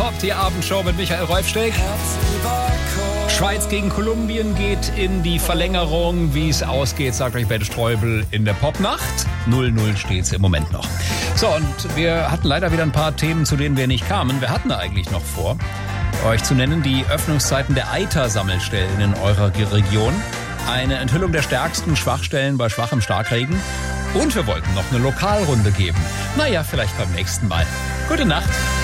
Top, die Abendshow mit Michael Rolfsteig. Schweiz gegen Kolumbien geht in die Verlängerung. Wie es ausgeht, sagt euch Bette Streubel in der Popnacht. 0-0 steht's im Moment noch. So, und wir hatten leider wieder ein paar Themen, zu denen wir nicht kamen. Wir hatten eigentlich noch vor, euch zu nennen, die Öffnungszeiten der EITA-Sammelstellen in eurer Region. Eine Enthüllung der stärksten Schwachstellen bei schwachem Starkregen. Und wir wollten noch eine Lokalrunde geben. Naja, vielleicht beim nächsten Mal. Gute Nacht.